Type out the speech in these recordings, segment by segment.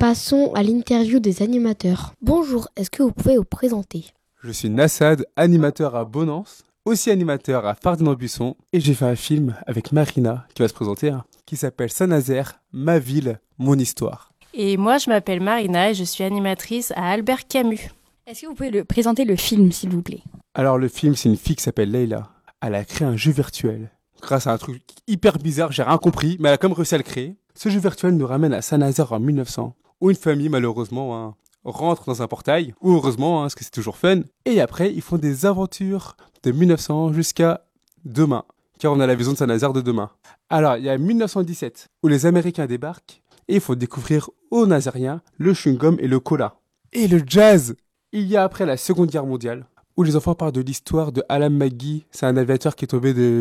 Passons à l'interview des animateurs. Bonjour, est-ce que vous pouvez vous présenter? Je suis Nassad, animateur à Bonance, aussi animateur à Fardin-en-Buisson, et j'ai fait un film avec Marina qui va se présenter, qui s'appelle Saint-Nazaire, ma ville, mon histoire. Et moi, je m'appelle Marina et je suis animatrice à Albert Camus. Est-ce que vous pouvez présenter le film, s'il vous plaît? Alors le film, c'est une fille qui s'appelle Leïla. Elle a créé un jeu virtuel. Grâce à un truc hyper bizarre, j'ai rien compris, mais elle a quand même réussi à le créer. Ce jeu virtuel nous ramène à Saint-Nazaire en 1900, où une famille, malheureusement, rentre dans un portail, ou heureusement, parce que c'est toujours fun. Et après, ils font des aventures de 1900 jusqu'à demain, car on a la vision de Saint-Nazaire de demain. Alors, il y a 1917, où les Américains débarquent, et il faut découvrir aux Nazériens le chewing-gum et le cola. Et le jazz. Il y a après la Seconde Guerre mondiale, où les enfants parlent de l'histoire de Alan McGee. C'est un aviateur qui est tombé de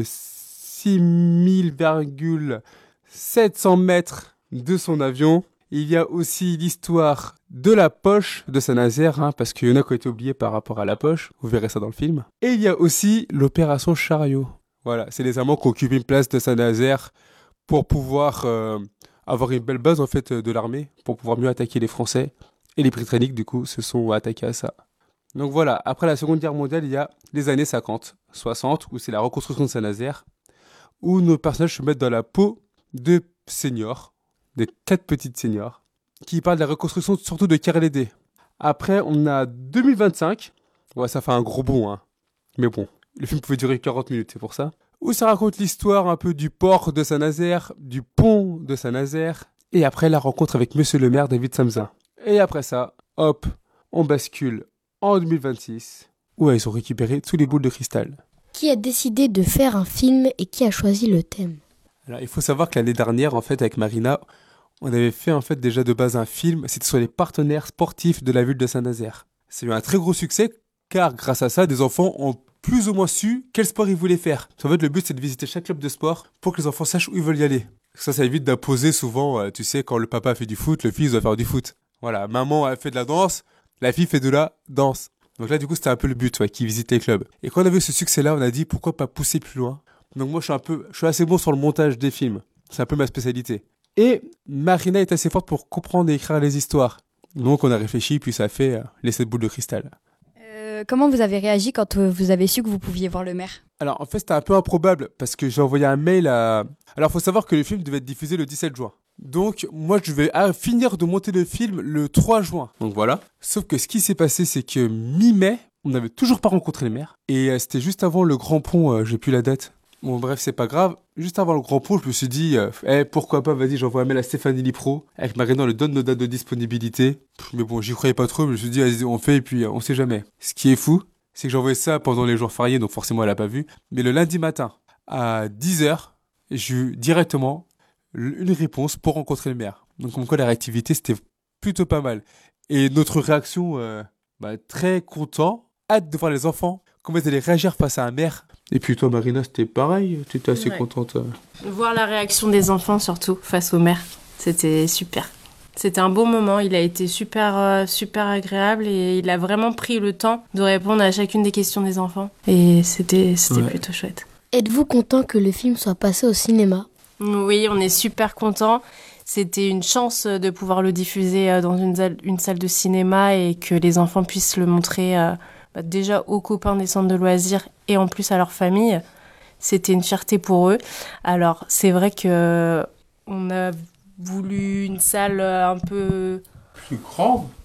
6000,700 mètres de son avion. Il y a aussi l'histoire de la poche de Saint-Nazaire, parce qu'il y en a qui ont été oubliés par rapport à la poche. Vous verrez ça dans le film. Et il y a aussi l'opération Chariot. Voilà, c'est les Allemands qui ont occupé une place de Saint-Nazaire pour pouvoir avoir une belle base en fait de l'armée, pour pouvoir mieux attaquer les Français. Et les Britanniques, du coup, se sont attaqués à ça. Donc voilà, après la Seconde Guerre mondiale, il y a les années 50, 60, où c'est la reconstruction de Saint-Nazaire, où nos personnages se mettent dans la peau de seniors, des 4 petites seniors, qui parlent de la reconstruction surtout de Kerlédé. Après, on a 2025, ouais, ça fait un gros bond, mais bon, le film pouvait durer 40 minutes, c'est pour ça, où ça raconte l'histoire un peu du port de Saint-Nazaire, du pont de Saint-Nazaire, et après la rencontre avec Monsieur le maire David Samzin. Et après ça, hop, on bascule en 2026, où ils ont récupéré tous les boules de cristal. Qui a décidé de faire un film et qui a choisi le thème? Alors, il faut savoir que l'année dernière, en fait, avec Marina, on avait fait, en fait, déjà de base un film. C'était sur les partenaires sportifs de la ville de Saint-Nazaire. C'est eu un très gros succès, car grâce à ça, des enfants ont plus ou moins su quel sport ils voulaient faire. En fait, le but, c'est de visiter chaque club de sport pour que les enfants sachent où ils veulent y aller. Ça évite d'imposer souvent, tu sais, quand le papa fait du foot, le fils doit faire du foot. Voilà, maman a fait de la danse, la fille fait de la danse. Donc là, du coup, c'était un peu le but, qui visite les clubs. Et quand on a vu ce succès-là, on a dit pourquoi pas pousser plus loin. Donc moi, je suis assez bon sur le montage des films. C'est un peu ma spécialité. Et Marina est assez forte pour comprendre et écrire les histoires. Donc on a réfléchi, puis ça a fait les 7 boules de cristal. Comment vous avez réagi quand vous avez su que vous pouviez voir le maire? Alors en fait, c'était un peu improbable, parce que j'ai envoyé un mail à... Alors il faut savoir que le film devait être diffusé le 17 juin. Donc moi je vais finir de monter le film le 3 juin. Donc voilà. Sauf que ce qui s'est passé, c'est que mi-mai, on n'avait toujours pas rencontré le maire. Et c'était juste avant le Grand Pont, j'ai plus la date. Bon bref, c'est pas grave. Juste avant le Grand Pont, je me suis dit, pourquoi pas, vas-y, j'envoie un mail à Stéphanie Lipro. Avec Marina, on lui donne nos dates de disponibilité. Mais bon, j'y croyais pas trop, mais je me suis dit, vas-y, on fait, et puis on sait jamais. Ce qui est fou, c'est que j'ai envoyé ça pendant les jours fériés, donc forcément elle a pas vu. Mais le lundi matin, à 10h, j'ai eu directement une réponse pour rencontrer le maire. Donc comme quoi la réactivité, c'était plutôt pas mal. Et notre réaction, très content, hâte de voir les enfants, comment ils allaient réagir face à un maire. Et puis toi Marina, c'était pareil, tu étais assez contente. Voir la réaction des enfants surtout face au maire, c'était super. C'était un bon moment, il a été super, super agréable et il a vraiment pris le temps de répondre à chacune des questions des enfants. Et c'était plutôt chouette. Êtes-vous content que le film soit passé au cinéma? Oui, on est super contents. C'était une chance de pouvoir le diffuser dans une salle de cinéma et que les enfants puissent le montrer déjà aux copains des centres de loisirs et en plus à leur famille. C'était une fierté pour eux. Alors, c'est vrai que on a voulu une salle un peu... Plus grande?